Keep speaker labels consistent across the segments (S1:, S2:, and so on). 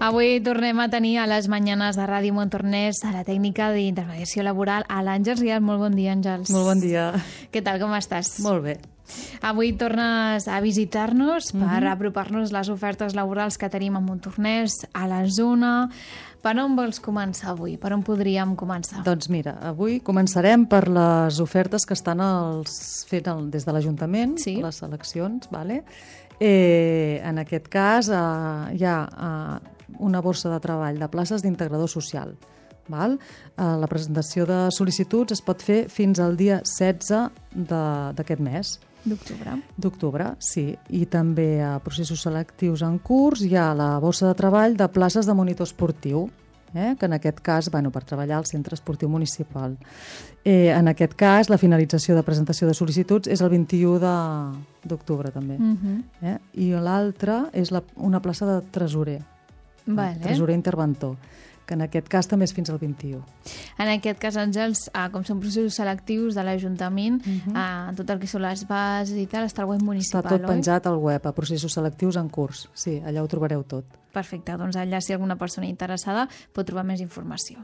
S1: Avui tornem a tenir a les Manyanes de Ràdio Montornès a la tècnica d'intermediació laboral a l'Àngels Rial. Molt bon dia, Àngels.
S2: Molt bon dia.
S1: Què tal, com estàs?
S2: Molt bé.
S1: Avui tornes a visitar-nos per apropar-nos les ofertes laborals que tenim a Montornès, a la zona. Per on vols començar avui? Per on podríem començar?
S2: Doncs mira, avui començarem per les ofertes que estan fent des de l'Ajuntament,
S1: Sí.
S2: les seleccions, vale? En aquest cas hi ha una borsa de treball de places d'integrador social. Val? La presentació de sol·licituds es pot fer fins al dia 16 d'aquest mes. D'octubre, sí. I també a processos selectius en curs hi ha la borsa de treball de places de monitor esportiu, que en aquest cas, per treballar al centre esportiu municipal. En aquest cas, la finalització de presentació de sol·licituds és el 21 d'octubre, també. I l'altra és una plaça de tresorer, tresorer interventor, que en aquest cas també és fins al 21.
S1: En aquest cas, Àngels, com són processos selectius de l'Ajuntament, tot el que són les bases i tal, està al web municipal,
S2: Està tot penjat al web, a processos selectius en curs. Sí, allà ho trobareu tot.
S1: Perfecte, doncs allà si alguna persona interessada pot trobar més informació.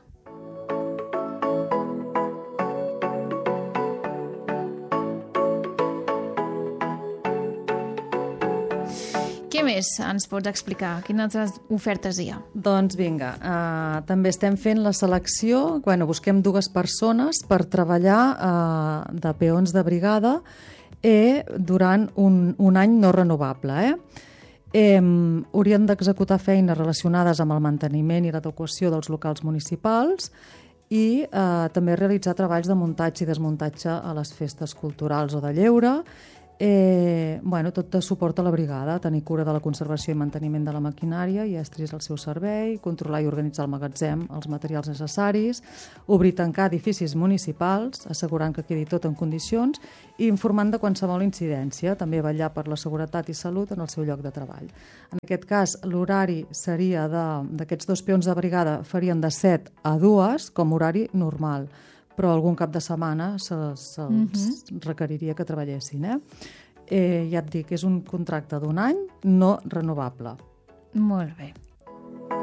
S1: Què més ens pots explicar? Quines altres ofertes hi ha?
S2: Doncs vinga, també estem fent la selecció, busquem 2 persones per treballar de peons de brigada durant un any no renovable. Haurien d'executar feines relacionades amb el manteniment i l'adequació dels locals municipals i també realitzar treballs de muntatge i desmuntatge a les festes culturals o de lleure. Tot de suport a la brigada, tenir cura de la conservació i manteniment de la maquinària i estris al seu servei, controlar i organitzar el magatzem, els materials necessaris, obrir i tancar edificis municipals, assegurant que quedi tot en condicions i informant de qualsevol incidència, també vetllar per la seguretat i salut en el seu lloc de treball. En aquest cas, l'horari seria d'aquests 2 peons de brigada farien de 7 a 2 com horari normal, però algun cap de setmana se'ls requeriria que treballessin. Ja et dic, és un contracte d'1 any no renovable.
S1: Molt bé.